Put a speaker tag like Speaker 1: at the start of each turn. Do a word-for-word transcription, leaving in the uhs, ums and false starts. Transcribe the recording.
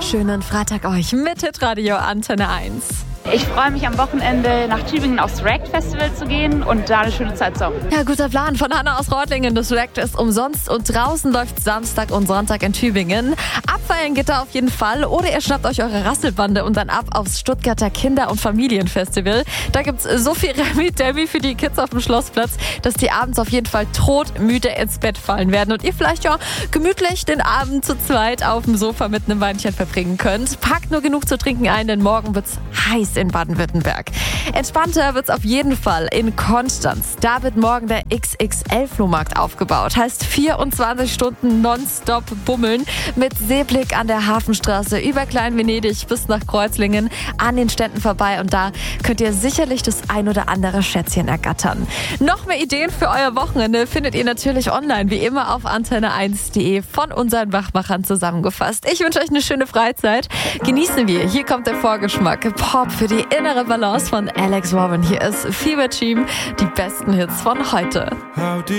Speaker 1: schönen Freitag euch mit Hitradio Antenne eins.
Speaker 2: Ich freue mich am Wochenende nach Tübingen aufs React Festival zu gehen und da eine schöne Zeit zu haben.
Speaker 1: Ja, guter Plan von Hanna aus Reutlingen. Das React ist umsonst und draußen läuft Samstag und Sonntag in Tübingen. Abfeiern geht da auf jeden Fall oder ihr schnappt euch eure Rasselbande und dann ab aufs Stuttgarter Kinder- und Familienfestival. Da gibt's so viel Remi-Demi für die Kids auf dem Schlossplatz, dass die abends auf jeden Fall todmüde ins Bett fallen werden und ihr vielleicht ja gemütlich den Abend zu zweit auf dem Sofa mit einem Weinchen verbringen könnt. Packt nur genug zu trinken ein, denn morgen wird's heiß in Baden-Württemberg. Entspannter wird's auf jeden Fall in Konstanz. Da wird morgen der X X L-Flohmarkt aufgebaut. Heißt vierundzwanzig Stunden nonstop bummeln mit Seeblick an der Hafenstraße über Klein-Venedig bis nach Kreuzlingen an den Ständen vorbei und da könnt ihr sicherlich das ein oder andere Schätzchen ergattern. Noch mehr Ideen für euer Wochenende findet ihr natürlich online, wie immer auf antenne eins punkt de von unseren Wachmachern zusammengefasst. Ich wünsche euch eine schöne Freizeit. Genießen wir. Hier kommt der Vorgeschmack. Pop für die innere Balance von Alex Warren. Hier ist Fever Team, die besten Hits von heute.